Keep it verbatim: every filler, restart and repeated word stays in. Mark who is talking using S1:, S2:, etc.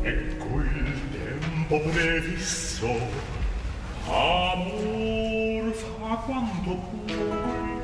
S1: ecco il tempo previsto. Amor fa quanto puoi,